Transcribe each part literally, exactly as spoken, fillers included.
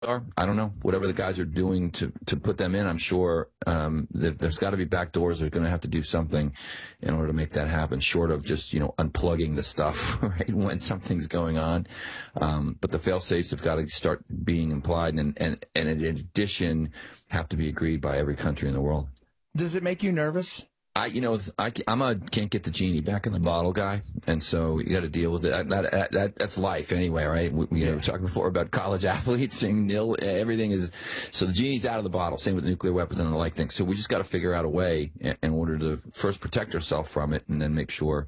are. I don't know. Whatever the guys are doing to, to put them in, I'm sure um, there, there's got to be back doors. They're going to have to do something in order to make that happen, short of just, you know, unplugging the stuff, right, when something's going on. Um, but the fail-safes have got to start being implied and, and, and in addition, have to be agreed by every country in the world. Does it make you nervous? I, you know, I, I'm a can't get the genie back in the bottle guy, and so you got to deal with it. That, that, that, that's life anyway, right? We, you know, we were talking before about college athletes saying nil, everything is, so the genie's out of the bottle. Same with nuclear weapons and the like things. So we just got to figure out a way in, in order to first protect ourselves from it, and then make sure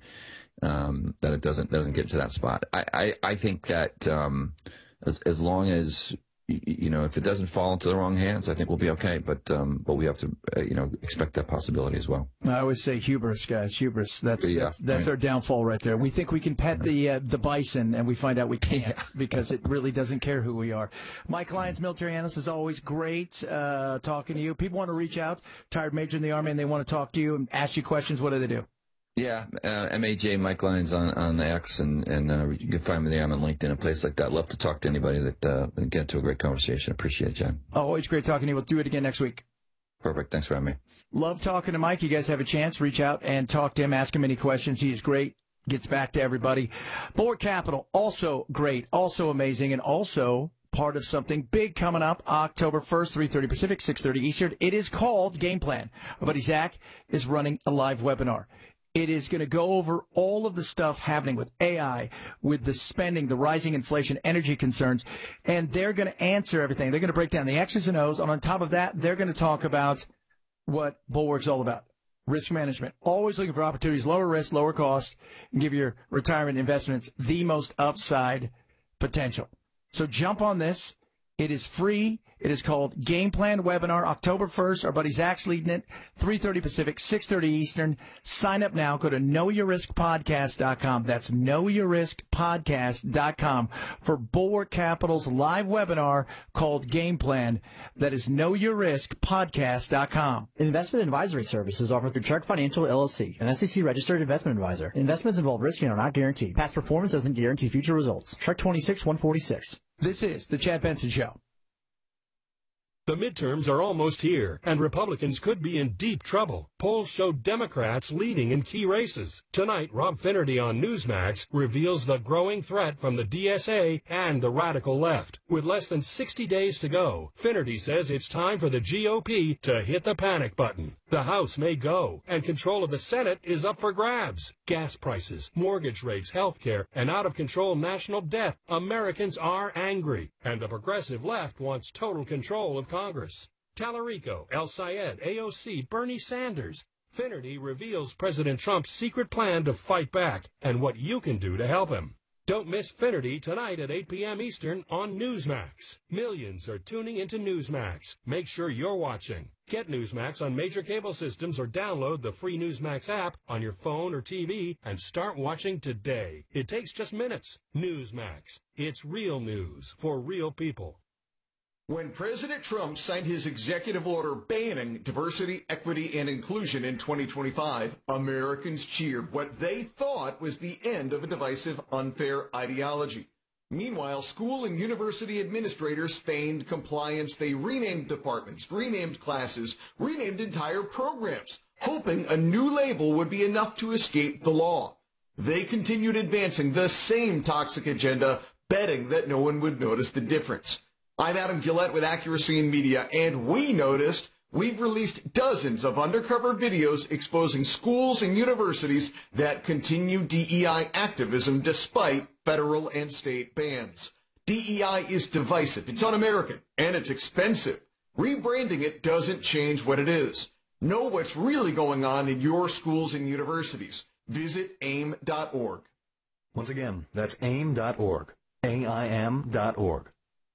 um, that it doesn't doesn't get to that spot. I, I, I think that um, as, as long as you know, if it doesn't fall into the wrong hands, I think we'll be okay. But um, but we have to, uh, you know, expect that possibility as well. I always say hubris, guys. Hubris. That's yeah, that's, that's right. our downfall right there. We think we can pet the uh, the bison, and we find out we can't yeah. because it really doesn't care who we are. Mike Lyons, military analyst, is always great uh, talking to you. People want to reach out, retired major in the Army, and they want to talk to you and ask you questions. What do they do? Yeah, uh, M A J Mike Lyons on on X, and and uh, you can find me there. I'm on LinkedIn, a place like that. Love to talk to anybody that uh, get into a great conversation. Appreciate it, John. Always great talking to you. We'll do it again next week. Perfect. Thanks for having me. Love talking to Mike. You guys have a chance, reach out and talk to him. Ask him any questions. He's great. Gets back to everybody. Bulwark Capital, also great, also amazing, and also part of something big coming up October first, three thirty Pacific, six thirty Eastern. It is called Game Plan. Our buddy Zach is running a live webinar. It is going to go over all of the stuff happening with A I, with the spending, the rising inflation, energy concerns, and they're going to answer everything. They're going to break down the X's and O's, and on top of that, they're going to talk about what Bulwark's all about. Risk management. Always looking for opportunities, lower risk, lower cost, and give your retirement investments the most upside potential. So jump on this. It is free. It is called Game Plan Webinar, October first. Our buddy Zach's leading it, three thirty Pacific, six thirty Eastern. Sign up now. Go to know your risk podcast dot com. That's know your risk podcast dot com for Bulwark Capital's live webinar called Game Plan. That is know your risk podcast dot com. Investment advisory services offered through Chart Financial, L L C, an S E C-registered investment advisor. Investments involve risk and are not guaranteed. Past performance doesn't guarantee future results. Chart twenty-six one forty-six. This is the Chad Benson Show. The midterms are almost here, and Republicans could be in deep trouble. Polls show Democrats leading in key races. Tonight, Rob Finnerty on Newsmax reveals the growing threat from the D S A and the radical left. With less than sixty days to go, Finnerty says it's time for the G O P to hit the panic button. The House may go, and control of the Senate is up for grabs. Gas prices, mortgage rates, health care, and out-of-control national debt. Americans are angry, and the progressive left wants total control of Congress. Tallarico, El Sayed, A O C, Bernie Sanders. Finnerty reveals President Trump's secret plan to fight back and what you can do to help him. Don't miss Finnerty tonight at eight p.m. Eastern on Newsmax. Millions are tuning into Newsmax. Make sure you're watching. Get Newsmax on major cable systems or download the free Newsmax app on your phone or T V and start watching today. It takes just minutes. Newsmax. It's real news for real people. When President Trump signed his executive order banning diversity, equity, and inclusion in twenty twenty-five, Americans cheered what they thought was the end of a divisive, unfair ideology. Meanwhile, school and university administrators feigned compliance. They renamed departments, renamed classes, renamed entire programs, hoping a new label would be enough to escape the law. They continued advancing the same toxic agenda, betting that no one would notice the difference. I'm Adam Gillette with Accuracy in Media, and we noticed we've released dozens of undercover videos exposing schools and universities that continue D E I activism despite federal and state bans. D E I is divisive, it's un-American, and it's expensive. Rebranding it doesn't change what it is. Know what's really going on in your schools and universities. Visit aim dot org. Once again, that's aim dot org. A I M dot org.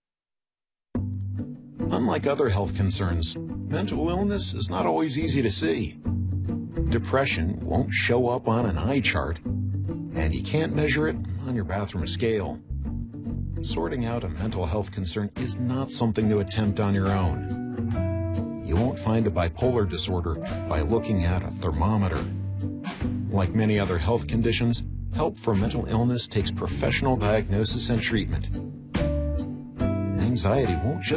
Unlike other health concerns, mental illness is not always easy to see. Depression won't show up on an eye chart, and you can't measure it on your bathroom scale. Sorting out a mental health concern is not something to attempt on your own. You won't find a bipolar disorder by looking at a thermometer. Like many other health conditions, help for mental illness takes professional diagnosis and treatment. anxiety won't just